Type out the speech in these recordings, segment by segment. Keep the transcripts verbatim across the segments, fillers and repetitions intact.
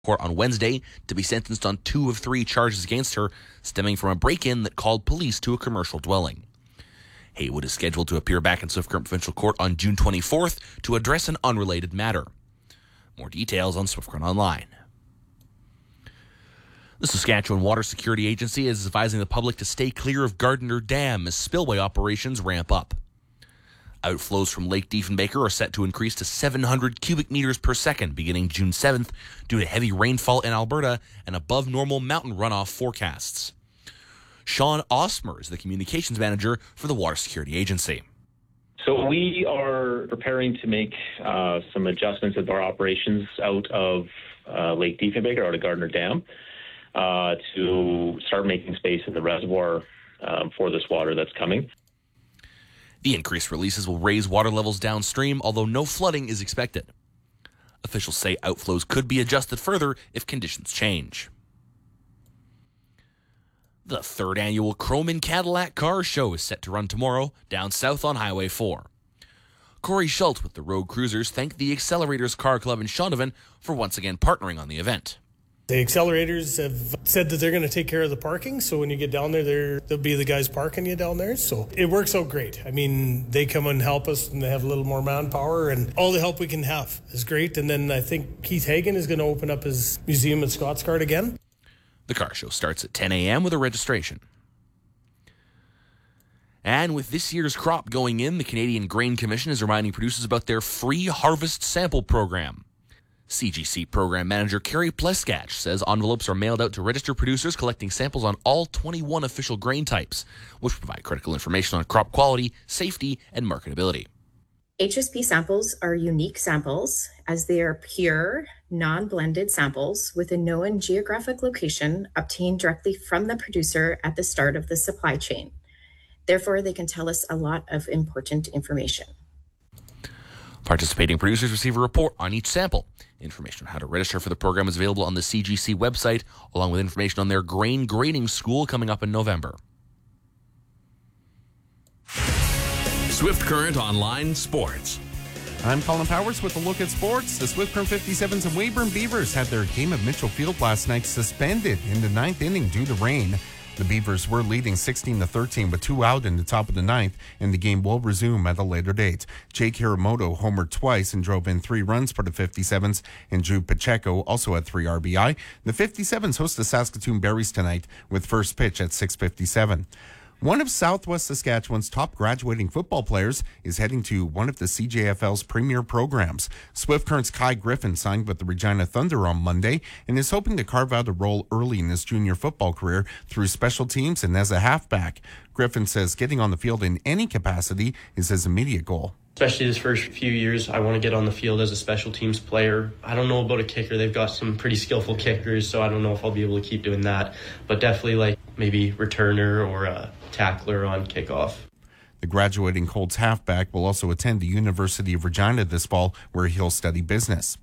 court on Wednesday to be sentenced on two of three charges against her, stemming from a break-in that called police to a commercial dwelling. Haywood is scheduled to appear back in Swift Current Provincial Court on June twenty-fourth to address an unrelated matter. More details on Swift Current Online. The Saskatchewan Water Security Agency is advising the public to stay clear of Gardiner Dam as spillway operations ramp up. Outflows from Lake Diefenbaker are set to increase to seven hundred cubic meters per second beginning June seventh due to heavy rainfall in Alberta and above normal mountain runoff forecasts. Sean Osmer is the communications manager for the Water Security Agency. So we are preparing to make uh, some adjustments of our operations out of uh, Lake Diefenbaker, out of Gardiner Dam, uh, to start making space in the reservoir um, for this water that's coming. The increased releases will raise water levels downstream, although no flooding is expected. Officials say outflows could be adjusted further if conditions change. The third annual Chrome and Cadillac Car Show is set to run tomorrow down south on Highway four. Corey Schultz with the Road Cruisers thanked the Accelerators Car Club in Shaunavon for once again partnering on the event. The Accelerators have said that they're going to take care of the parking, so when you get down there, there there'll be the guys parking you down there. So it works out great. I mean, they come and help us, and they have a little more manpower, and all the help we can have is great. And then I think Keith Hagen is going to open up his museum at Scottsgard again. The car show starts at ten a.m. with a registration. And with this year's crop going in, the Canadian Grain Commission is reminding producers about their free harvest sample program. C G C Program Manager Carrie Pleskach says envelopes are mailed out to registered producers collecting samples on all twenty-one official grain types, which provide critical information on crop quality, safety, and marketability. H S P samples are unique samples as they are pure, non-blended samples with a known geographic location obtained directly from the producer at the start of the supply chain. Therefore, they can tell us a lot of important information. Participating producers receive a report on each sample. Information on how to register for the program is available on the C G C website, along with information on their grain grading school coming up in November. Swift Current Online Sports. I'm Colin Powers with a look at sports. The Swift Current fifty-sevens and Weyburn Beavers had their game at Mitchell Field last night suspended in the ninth inning due to rain. The Beavers were leading sixteen to thirteen with two out in the top of the ninth, and the game will resume at a later date. Jake Hiramoto homered twice and drove in three runs for the fifty-sevens, and Drew Pacheco also had three R B I. The fifty-sevens host the Saskatoon Berries tonight with first pitch at six fifty-seven. One of Southwest Saskatchewan's top graduating football players is heading to one of the C J F L's premier programs. Swift Current's Kai Griffin signed with the Regina Thunder on Monday and is hoping to carve out a role early in his junior football career through special teams and as a halfback. Griffin says getting on the field in any capacity is his immediate goal. Especially this first few years, I want to get on the field as a special teams player. I don't know about a kicker. They've got some pretty skillful kickers, so I don't know if I'll be able to keep doing that. But definitely like maybe returner or a tackler on kickoff. The graduating Colts halfback will also attend the University of Regina this fall, where he'll study business.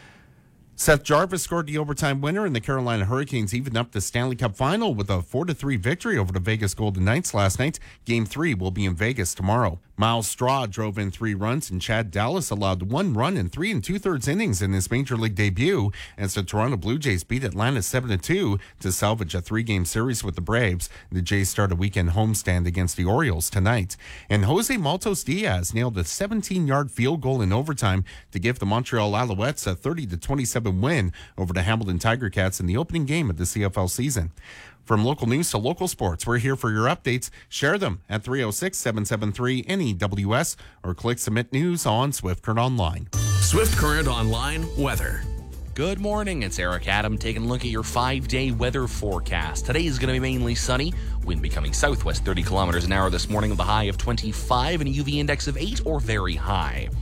Seth Jarvis scored the overtime winner, and the Carolina Hurricanes evened up the Stanley Cup final with a four to three victory over the Vegas Golden Knights last night. Game three will be in Vegas tomorrow. Miles Straw drove in three runs, and Chad Dallas allowed one run in three and two-thirds innings in his major league debut as the Toronto Blue Jays beat Atlanta seven to two to salvage a three-game series with the Braves. The Jays start a weekend homestand against the Orioles tonight. And Jose Maltos Diaz nailed a seventeen-yard field goal in overtime to give the Montreal Alouettes a thirty to twenty-seven win over the Hamilton Tiger Cats in the opening game of the C F L season. From local news to local sports, we're here for your updates. Share them at three oh six, seven seven three, N E W S or click Submit News on Swift Current Online. Swift Current Online weather. Good morning, it's Eric Adam taking a look at your five-day weather forecast. Today is going to be mainly sunny, wind becoming southwest thirty kilometers an hour this morning with a high of twenty-five and a U V index of eight or very high.